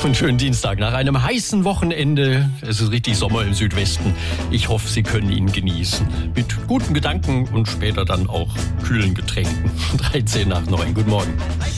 Und schönen Dienstag nach einem heißen Wochenende. Es ist richtig Sommer im Südwesten. Ich hoffe, Sie können ihn genießen. Mit guten Gedanken und später dann auch kühlen Getränken. 13 nach 9. Guten Morgen.